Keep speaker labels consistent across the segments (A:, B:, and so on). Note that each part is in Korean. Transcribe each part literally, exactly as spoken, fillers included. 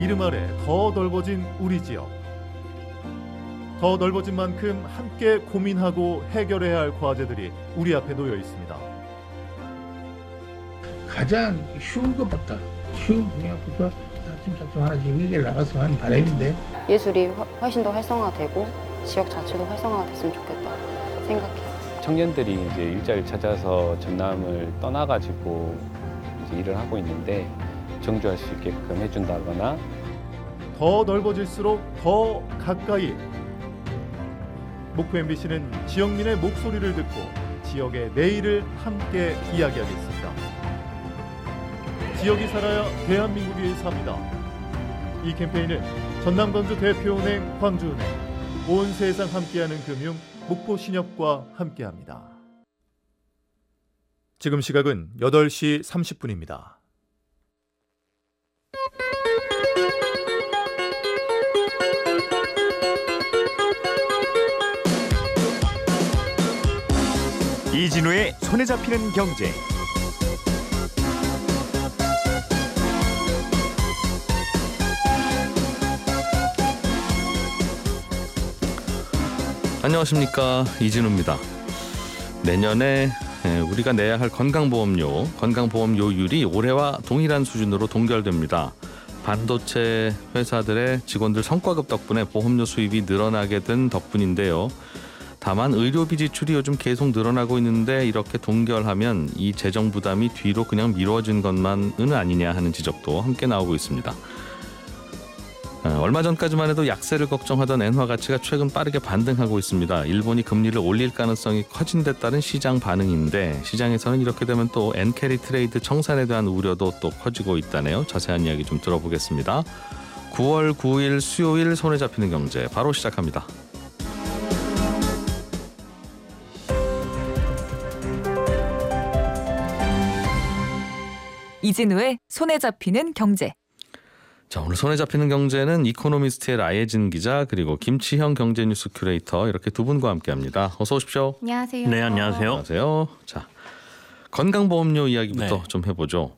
A: 이름 아래 더 넓어진 우리 지역. 더 넓어진 만큼 함께 고민하고 해결해야 할 과제들이 우리 앞에 놓여 있습니다.
B: 가장 쉬운 것부터 쉬운 분야부터 차츰차츰 하나씩 해결 나갔으면 하는 바람인데
C: 예술이 훨씬 더 활성화되고 지역 자체도 활성화가 됐으면 좋겠다 생각해요.
D: 청년들이 이제 일자리를 찾아서 전남을 떠나가지고 이제 일을 하고 있는데 정주할 수 있게끔 해준다거나
A: 더 넓어질수록 더 가까이. 목포 엠비씨는 지역민의 목소리를 듣고 지역의 내일을 함께 이야기하겠습니다. 지역이 살아야 대한민국이 삽니다. 이 캠페인은 전남광주 대표은행, 광주은행, 온 세상 함께하는 금융, 목포신협과 함께합니다. 지금 시각은 여덟 시 삼십 분입니다.
E: 이진우의 손에 잡히는 경제.
F: 안녕하십니까, 이진우입니다. 내년에 우리가 내야 할 건강보험료, 건강보험료율이 올해와 동일한 수준으로 동결됩니다. 반도체 회사들의 직원들 성과급 덕분에 보험료 수입이 늘어나게 된 덕분인데요. 다만 의료비 지출이 요즘 계속 늘어나고 있는데 이렇게 동결하면 이 재정 부담이 뒤로 그냥 미뤄진 것만은 아니냐 하는 지적도 함께 나오고 있습니다. 얼마 전까지만 해도 약세를 걱정하던 엔화 가치가 최근 빠르게 반등하고 있습니다. 일본이 금리를 올릴 가능성이 커진 데 따른 시장 반응인데 시장에서는 이렇게 되면 또 엔캐리 트레이드 청산에 대한 우려도 또 커지고 있다네요. 자세한 이야기 좀 들어보겠습니다. 구월 구일 수요일 손에 잡히는 경제 바로 시작합니다.
G: 이진우의 손에 잡히는 경제.
F: 자, 오늘 손에 잡히는 경제는 이코노미스트의 라예진 기자 그리고 김치형 경제뉴스 큐레이터 이렇게 두 분과 함께합니다. 어서 오십시오.
H: 안녕하세요.
I: 네, 안녕하세요.
F: 안녕하세요. 자, 건강보험료 이야기부터
I: 네.
F: 좀 해보죠.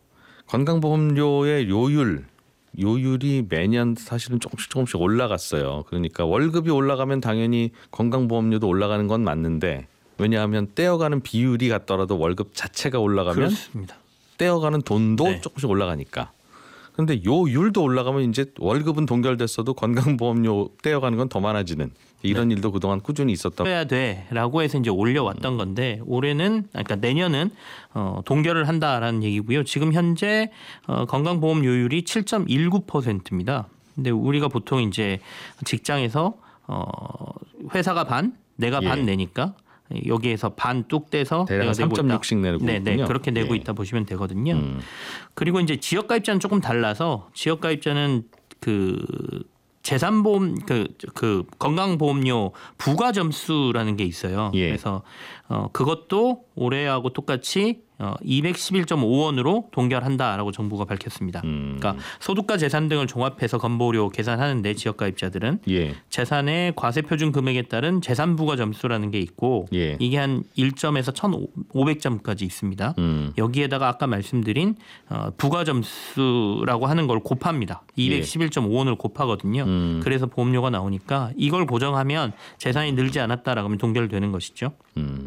F: 건강보험료의 요율, 요율이 매년 사실은 조금씩 조금씩 올라갔어요. 그러니까 월급이 올라가면 당연히 건강보험료도 올라가는 건 맞는데 왜냐하면 떼어가는 비율이 같더라도 월급 자체가 올라가면
I: 그렇습니다.
F: 떼어가는 돈도
I: 네.
F: 조금씩 올라가니까. 그런데 요율도 올라가면 이제 월급은 동결됐어도 건강보험료 떼어가는 건 더 많아지는 이런
I: 네.
F: 일도 그동안 꾸준히 있었다.
I: 해야 돼라고 해서 이제 올려왔던 건데 올해는 그러니까 내년은 어, 동결을 한다라는 얘기고요. 지금 현재 어, 건강보험료율이 칠 점 일구 퍼센트입니다. 근데 우리가 보통 이제 직장에서 어, 회사가 반, 내가
F: 예.
I: 반 내니까 여기에서 반 뚝 떼서
F: 대략 삼 점 육씩 내고
I: 네,
F: 있군요.
I: 네, 그렇게 내고
F: 예.
I: 있다 보시면 되거든요.
F: 음.
I: 그리고 이제 지역가입자는 조금 달라서 지역가입자는 그 재산보험 그, 그 건강보험료 부가점수라는 게 있어요.
F: 예.
I: 그래서 어, 그것도 올해하고 똑같이 어, 이백십일 점 오 원으로 동결한다라고 정부가 밝혔습니다.
F: 음.
I: 그러니까 소득과 재산 등을 종합해서 건보료 계산하는데 지역가입자들은
F: 예.
I: 재산의 과세표준 금액에 따른 재산부가 점수라는 게 있고
F: 예.
I: 이게 한 일 점에서 천오백 점까지 있습니다.
F: 음.
I: 여기에다가 아까 말씀드린 어, 부가 점수라고 하는 걸 곱합니다. 이백십일 점 오 원을 곱하거든요.
F: 음.
I: 그래서 보험료가 나오니까 이걸 고정하면 재산이 늘지 않았다라고 하면 동결되는 것이죠.
F: 음.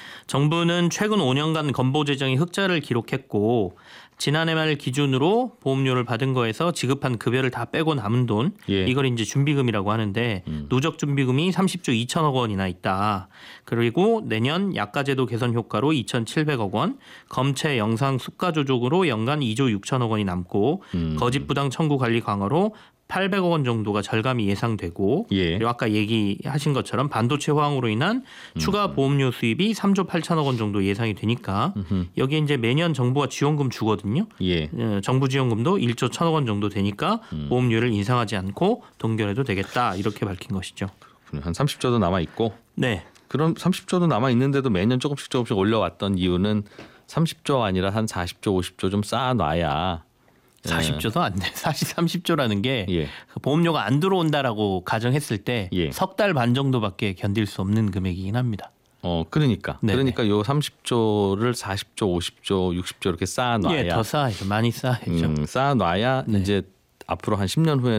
I: 정부는 최근 오 년간 건보 재정이 흑자를 기록했고 지난해 말 기준으로 보험료를 받은 거에서 지급한 급여를 다 빼고 남은 돈
F: 예.
I: 이걸 이제 준비금이라고 하는데
F: 음.
I: 누적 준비금이 삼십조 이천억 원이나 있다. 그리고 내년 약가제도 개선 효과로 이천칠백억 원, 검체 영상 수가 조정으로 연간 이조 육천억 원이 남고
F: 음.
I: 거짓 부당 청구 관리 강화로 팔백억 원 정도가 절감이 예상되고
F: 예.
I: 그리고 아까 얘기하신 것처럼 반도체 호황으로 인한 추가 보험료 수입이 삼조 팔천억 원 정도 예상이 되니까
F: 음흠.
I: 여기에 이제 매년 정부가 지원금 주거든요.
F: 예.
I: 어, 정부 지원금도 일조 천억 원 정도 되니까
F: 음.
I: 보험료를 인상하지 않고 동결해도 되겠다 이렇게 밝힌 것이죠.
F: 한 삼십조도 남아 있고.
I: 네.
F: 그럼 삼십조도 남아 있는데도 매년 조금씩 조금씩 올려왔던 이유는 삼십조 아니라 한 사십조, 오십조 좀 쌓아놔야.
I: 사십조도 안 돼. 사실 삼십조라는 게
F: 예.
I: 보험료가 안 들어온다라고 가정했을 때
F: 예.
I: 석 달 반 정도밖에 견딜 수 없는 금액이긴 합니다.
F: 어, 그러니까.
I: 네네.
F: 그러니까 요 삼십조를 사십조, 오십조, 육십조 이렇게 쌓아놔야.
I: 예, 더 쌓아야죠. 많이 쌓아야죠.
F: 음, 쌓아놔야
I: 네.
F: 이제 앞으로 한 십 년 후에